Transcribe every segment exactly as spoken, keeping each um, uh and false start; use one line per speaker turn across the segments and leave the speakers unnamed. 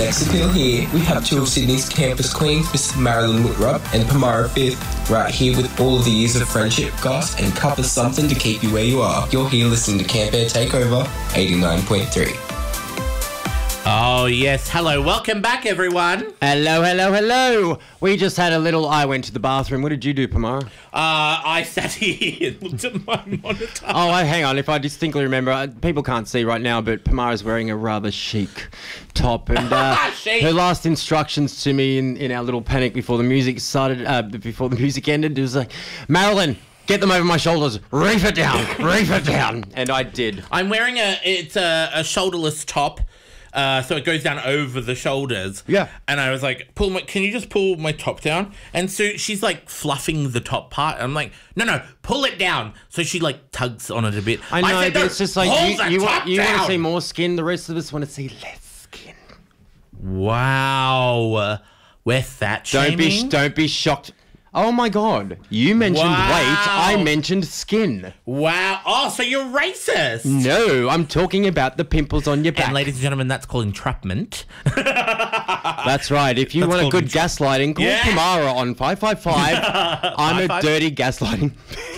Sex Appeal here. We have two of Sydney's campus queens, Miss Marilyn Woodrup and Pamara Fifth, right here with all of the years of friendship, goss, and cup of something to keep you where you are. You're here listening to Camp Air Takeover eighty-nine point three.
Oh, yes. Hello. Welcome back, everyone.
Hello, hello, hello. We just had a little... I went to the bathroom. What did you do, Pamara?
Uh, I sat here and looked at my monitor.
Oh, I, hang on. If I distinctly remember, uh, people can't see right now, but Pamara's wearing a rather chic top. And uh,
Chic.
her last instructions to me in, in our little panic before the music started, uh, before the music ended, it was like, Marilyn, get them over my shoulders. Reef it down. Reef it down. And I did.
I'm wearing a... It's a, a shoulderless top. Uh, so it goes down over the shoulders.
Yeah.
And I was like, "Pull my, can you just pull my top down?" And so she's like fluffing the top part. I'm like, no, no, pull it down. So she like tugs on it a bit.
I know,
said,
but
no,
it's just like,
pull
you,
the
you,
top
want, you want
down.
to see more skin. The rest of us want to see less skin.
Wow. We're fat
Don't
shaming?
be, don't be shocked. Oh my God. You mentioned
Wow.
weight. I mentioned skin.
Wow. Oh, so you're racist.
No, I'm talking about the pimples on your back.
And ladies and gentlemen, that's called entrapment.
That's right. If you
That's
want a
called
good
entra-
gaslighting, call
Yeah.
Pamara on five five five. I'm a
five?
dirty gaslighting.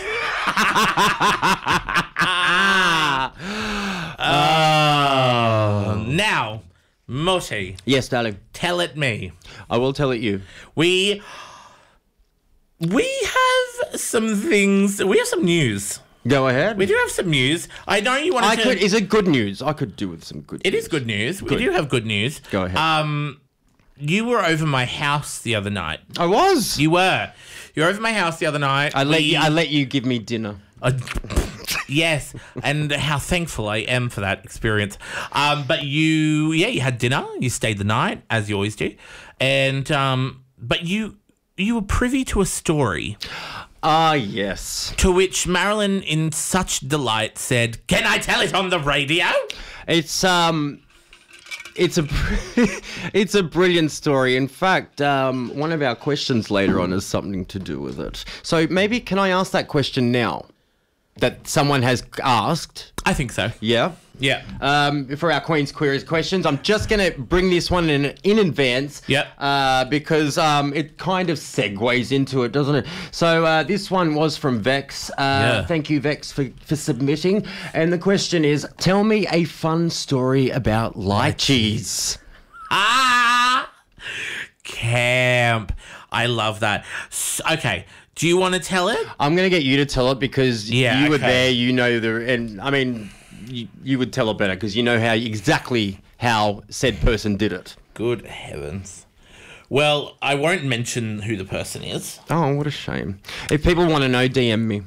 Oh. Now, Moti,
Yes, darling.
tell it me.
I will tell it you.
We we have some things. We have some news.
Go ahead.
We do have some news. I know you wanted
I
to.
could. Is it good news? I could do with some good
It
news.
is good news.
Good.
We do have good news.
Go ahead.
Um, you were over my house the other night.
I was.
You were. You were over my house the other night.
I let
We-
you. I let you give me dinner.
Uh, yes, and how thankful I am for that experience. Um, but you, yeah, you had dinner. You stayed the night as you always do, and um, but you you were privy to a story
Ah, yes.
to which Marilyn, in such delight, said, "Can I tell it on the radio?"
It's um. It's a it's a brilliant story. In fact, um, one of our questions later on has something to do with it. So maybe can I ask that question now? That someone has asked.
I think so.
Yeah.
Yeah.
Um, for our Queen's Queries questions, I'm just going to bring this one in in advance.
Yep.
Uh, because um, it kind of segues into it, doesn't it? So uh, this one was from Vex. Uh,
Yeah.
Thank you, Vex, for, for submitting. And the question is, tell me a fun story about lychees.
Ah, camp. I love that. S- okay. Do you want to tell it?
I'm going to get you to tell it because
Yeah,
you were
okay.
there. You know the, and I mean, you, you would tell it better because you know how exactly how said person did it.
Good heavens. Well, I won't mention who the person is.
Oh, what a shame. If people want to know, D M me.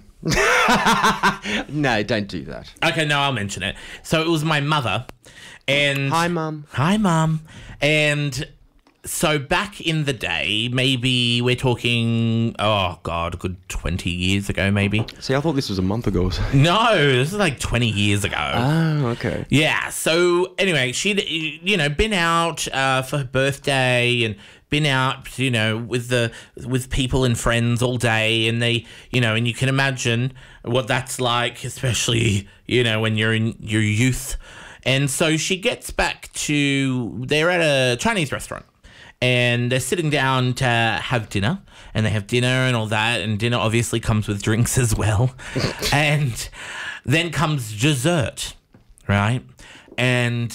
No, don't do that.
Okay, no, I'll mention it. So it was my mother, and
Hi, Mum.
hi, mum, and so back in the day, maybe we're talking, oh god, a good twenty years ago, maybe.
See, I thought this was a month ago.
No, this is like twenty years ago.
Oh, okay.
Yeah. So anyway, she'd you know been out uh, for her birthday and been out you know with the with people and friends all day, and they you know and you can imagine what that's like, especially you know when you're in your youth. And so she gets back to they're at a Chinese restaurant. And they're sitting down to have dinner, and they have dinner and all that, and dinner obviously comes with drinks as well. And then comes dessert, right? And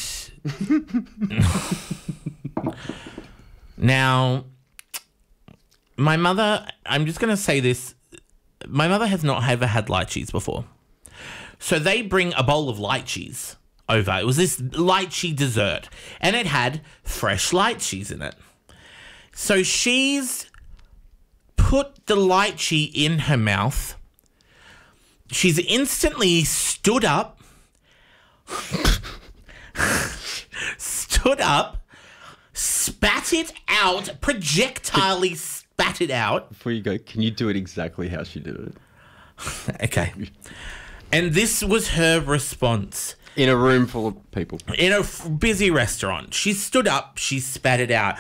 now, my mother, I'm just going to say this, my mother has not ever had lychees before. So they bring a bowl of lychees over. It was this lychee dessert, and it had fresh lychees in it. So she's put the lychee in her mouth. She's instantly stood up, stood up, spat it out, projectilely spat it out.
Before you go, can you do it exactly how she did it?
Okay. And this was her response.
In a room full of people.
In a f- busy restaurant. She stood up, she spat it out.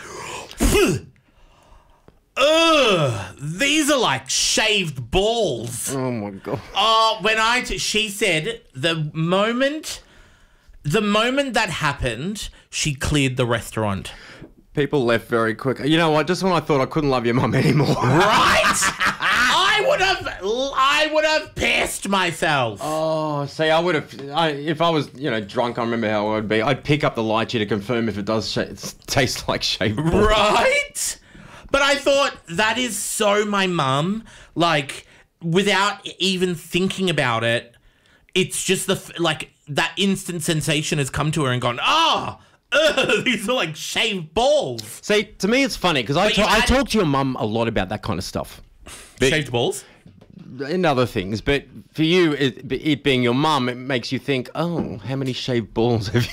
Ugh, these are like shaved balls.
Oh my God.
Oh, when I, t- she said the moment the moment that happened, she cleared the restaurant.
People left very quick. You know what? Just when I thought I couldn't love your mum anymore.
Right? I would have, I would have pissed myself.
Oh, see, I would have, I, if I was, you know, drunk, I remember how I would be. I'd pick up the lychee to confirm if it does sh- taste like shaved balls.
Right? But I thought, that is so my mum. Like, without even thinking about it, it's just the, f- like, that instant sensation has come to her and gone, ah, oh, these are like shaved balls.
See, to me, it's funny because I,
But you
ta- I
had-
talk to your mum a lot about that kind of stuff.
Shaved balls?
And other things, but for you, it, it being your mum, it makes you think, oh, how many shaved balls have you?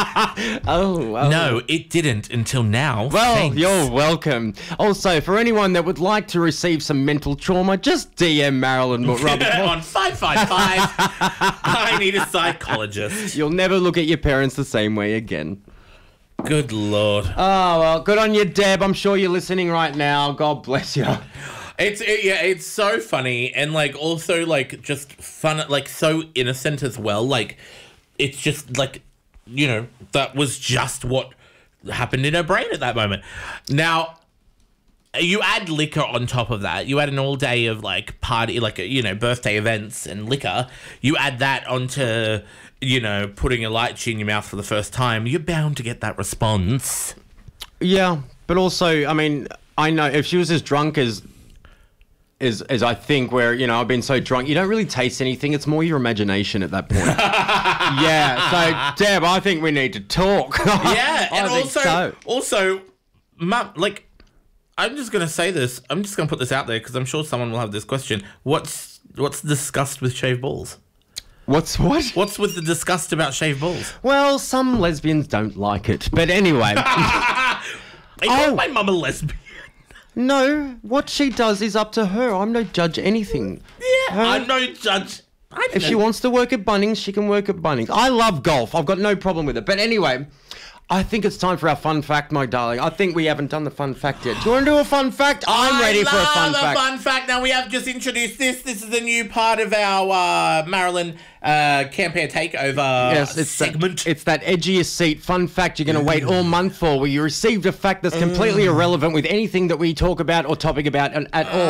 oh, oh,
No, it didn't until now.
Well,
Thanks.
you're welcome. Also, for anyone that would like to receive some mental trauma, just D M Marilyn Mutrub.
on five five five. I need a psychologist.
You'll never look at your parents the same way again.
Good Lord.
Oh, well, good on you, Deb. I'm sure you're listening right now. God bless you.
It's it, yeah, it's so funny and like also like just fun, like so innocent as well. Like it's just like, you know, that was just what happened in her brain at that moment. Now, you add liquor on top of that. You add an all day of like party, like you know, birthday events and liquor. You add that onto, you know, putting a lychee in your mouth for the first time. You're bound to get that response.
Yeah, but also, I mean, I know if she was as drunk as. Is, as I think where, you know, I've been so drunk, you don't really taste anything. It's more your imagination at that point. Yeah, so, Deb, I think we need to talk.
Yeah,
I
and
think
also,
so.
also, mum, like, I'm just going to say this. I'm just going to put this out there because I'm sure someone will have this question. What's what's disgust with shaved balls?
What's what?
What's with the disgust about shaved balls?
Well, some lesbians don't like it. But anyway.
I
Oh.
call my mum a lesbian.
No, what she does is up to her. I'm no judge anything.
Yeah,
Her-
I'm no judge. I
If she wants to work at Bunnings, she can work at Bunnings. I love golf. I've got no problem with it. But anyway, I think it's time for our fun fact, my darling. I think we haven't done the fun fact yet. Do you want to do a fun fact? I'm ready for a fun
I love
fact.
a fun fact. Now, we have just introduced this. This is a new part of our uh, Marilyn uh, Campare Takeover
Yes, it's
segment.
That, it's that edgiest seat fun fact you're going to wait all month for, where you received a fact that's completely irrelevant with anything that we talk about or topic about at, at all.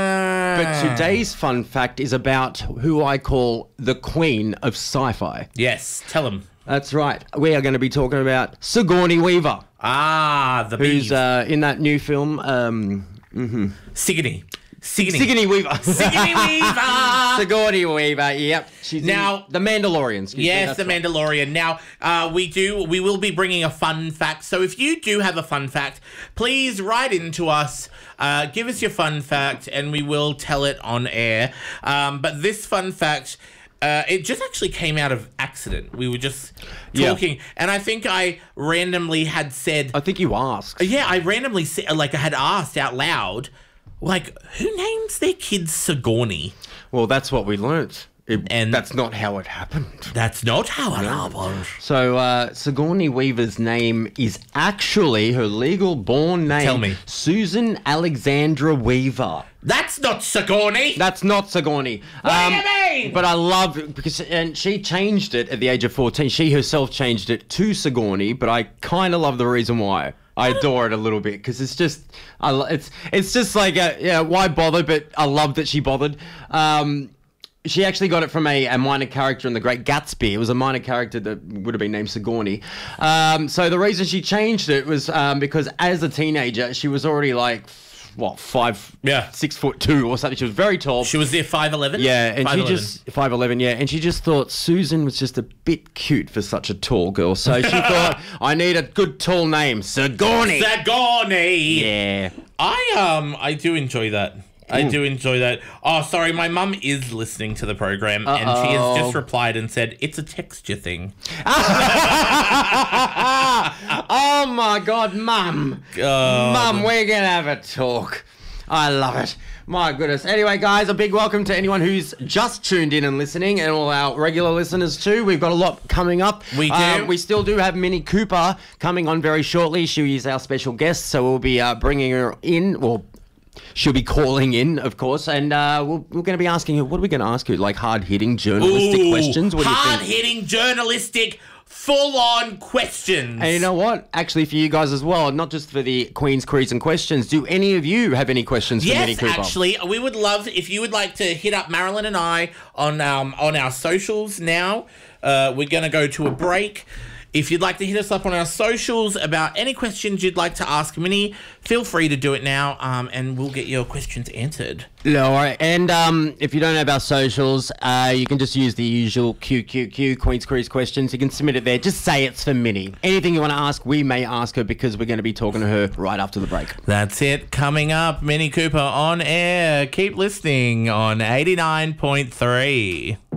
But today's fun fact is about who I call the queen of sci-fi.
Yes, tell them.
That's right. We are going to be talking about Sigourney Weaver,
Ah, the
who's
bees.
uh, in that new film. Um,
Sigourney. Sigourney.
Sigourney Weaver.
Sigourney Weaver.
Sigourney Weaver. Yep. She's
Now-
in The Mandalorian. excuse me,
Yes,
that's
the
right.
Mandalorian. Now, uh, we do. We will be bringing a fun fact. So, if you do have a fun fact, please write into us. Uh, give us your fun fact, and we will tell it on air. Um, but this fun fact, uh, it just actually came out of accident. We were just
Yeah.
talking, and I think I randomly had said,
I think you asked.
yeah, I randomly said, like, I had asked out loud, like, who names their kids Sigourney?
Well, that's what we learnt. It,
And-
that's not how it happened.
That's not how it happened.
So, uh, Sigourney Weaver's name is actually her legal born name.
Tell me.
Susan Alexandra Weaver.
That's not Sigourney.
That's not Sigourney.
What do you mean?
But I love it because, and she changed it at the age of fourteen. She herself changed it to Sigourney, but I kind of love the reason why. I adore it a little bit because it's just, I, lo- it's, it's just like, uh yeah, why bother? But I love that she bothered. Um, She actually got it from a, a minor character in The Great Gatsby. It was a minor character that would have been named Sigourney. Um, so the reason she changed it was um, because as a teenager, she was already like, what, five,
Yeah.
six foot two or something. She was very tall.
She was there five eleven?
Yeah, and she
five eleven.
just five eleven. Yeah, and she just thought Susan was just a bit cute for such a tall girl. So she thought, I need a good tall name, Sigourney.
Sigourney.
Yeah.
I um I do enjoy that. I do enjoy that. Oh, sorry, my mum is listening to the program, and she has just replied and said it's a texture thing.
Oh my God, Mum.
Uh,
Mum, we're gonna have a talk. I love it. My goodness. Anyway, guys, a big welcome to anyone who's just tuned in and listening, and all our regular listeners too. We've got a lot coming up.
We do.
Um, we still do have Minnie Cooper coming on very shortly. She is our special guest, so we'll be uh, bringing her in. Well, she'll be calling in, of course, and uh, we'll, we're going to be asking her. What are we going to ask her? Like hard-hitting journalistic
Ooh,
questions? What do you think?
hard-hitting journalistic full-on questions.
And you know what? Actually, for you guys as well, not just for the Queen's Queries and Questions, do any of you have any questions for Mini
Yes,
Cooper?
actually, we would love if you would like to hit up Marilyn and I on um, on our socials now. Uh, we're going to go to a break. If you'd like to hit us up on our socials about any questions you'd like to ask Minnie, feel free to do it now, um, and we'll get your questions answered.
No, all right. And um, if you don't have our socials, uh, you can just use the usual Q Q Q, Queen's Queries Questions. You can submit it there. Just say it's for Minnie. Anything you want to ask, we may ask her because we're going to be talking to her right after the break.
That's it. Coming up, Mini Cooper on air. Keep listening on eighty-nine point three.